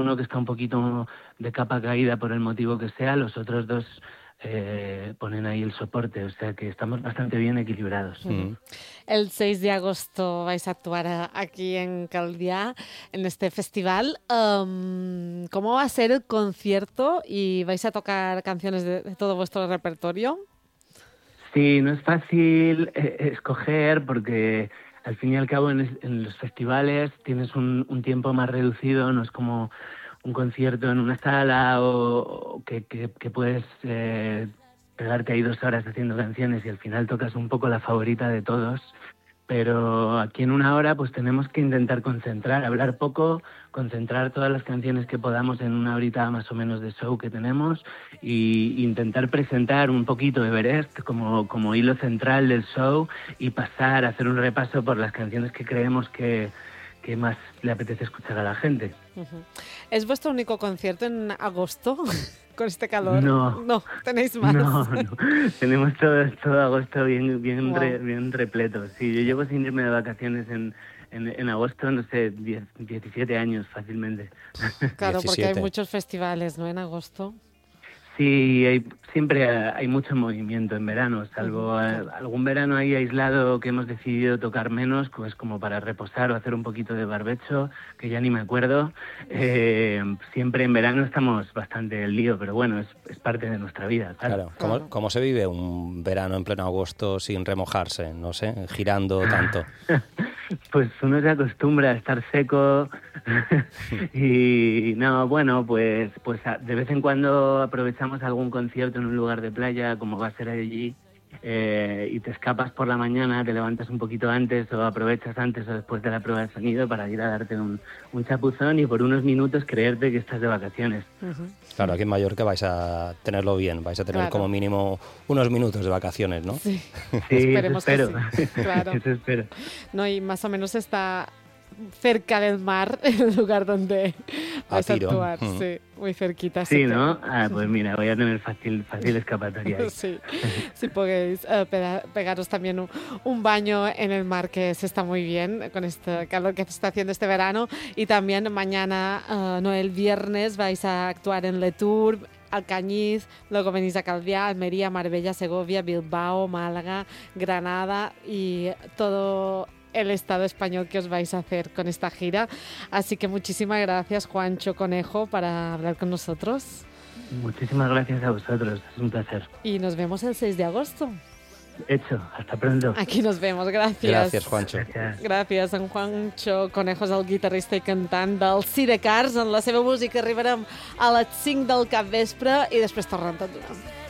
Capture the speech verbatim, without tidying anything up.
uno que está un poquito de capa caída por el motivo que sea, los otros dos eh, ponen ahí el soporte, o sea que estamos bastante bien equilibrados. Mm. El seis de agosto vais a actuar aquí en Calviá, en este festival. Um, ¿Cómo va a ser el concierto? ¿Y vais a tocar canciones de, de todo vuestro repertorio? Sí, no es fácil eh, escoger porque al fin y al cabo en, en los festivales tienes un, un tiempo más reducido, no es como un concierto en una sala o, o que, que, que puedes eh, pegarte ahí dos horas haciendo canciones y al final tocas un poco la favorita de todos. Pero aquí en una hora pues tenemos que intentar concentrar, hablar poco, concentrar todas las canciones que podamos en una horita más o menos de show que tenemos y intentar presentar un poquito de Everest como, como hilo central del show y pasar a hacer un repaso por las canciones que creemos que, que más le apetece escuchar a la gente. Uh-huh. ¿Es vuestro único concierto en agosto? Con este calor. No. No, tenéis más. No, no. Tenemos todo, todo agosto bien, bien, wow. re, bien repleto. Sí, yo llevo sin irme de vacaciones en, en, en agosto, no sé, diez, diecisiete años fácilmente. Claro, diecisiete. porque hay muchos festivales, ¿no? En agosto. Sí, hay, siempre hay mucho movimiento en verano, salvo uh-huh, claro. algún verano ahí aislado que hemos decidido tocar menos, pues como para reposar o hacer un poquito de barbecho, que ya ni me acuerdo. Eh, siempre en verano estamos bastante el lío, pero bueno, es, es parte de nuestra vida. Claro. Claro. ¿Cómo, claro. ¿Cómo se vive un verano en pleno agosto sin remojarse? No sé, girando tanto. Pues uno se acostumbra a estar seco y no, bueno, pues pues de vez en cuando aprovechamos algún concierto en un lugar de playa, como va a ser allí, eh, y te escapas por la mañana, te levantas un poquito antes o aprovechas antes o después de la prueba de sonido para ir a darte un, un chapuzón y por unos minutos creerte que estás de vacaciones. Uh-huh. Claro, aquí en Mallorca vais a tenerlo bien, vais a tener claro. como mínimo unos minutos de vacaciones, ¿no? Sí, sí esperemos eso espero. Que sí. Claro. Eso espero. No, y más o menos está cerca del mar, el lugar donde vais a, a actuar, mm. sí, muy cerquita. Sí, ¿no? Que... Ah, pues mira, voy a tener fácil, fácil escapatoria ahí. Sí, si podéis uh, pegaros también un, un baño en el mar, que se está muy bien con este calor que se está haciendo este verano. Y también mañana, uh, no, el viernes, vais a actuar en Le Tour, Alcañiz, luego venís a Calviá, Almería, Marbella, Segovia, Bilbao, Málaga, Granada y todo el estado español que os vais a hacer con esta gira. Así que muchísimas gracias, Juancho Conejo, para hablar con nosotros. Muchísimas gracias a vosotros, es un placer. Y nos vemos el seis de agosto. Hecho, hasta pronto. Aquí nos vemos, gràcies. Gràcies, Juancho. Gràcies. Gràcies, en Juancho Conejo és el guitarrista i cantant del Sidecars. En la seva música arribarem a les cinc del capvespre i després tornem tot d'una.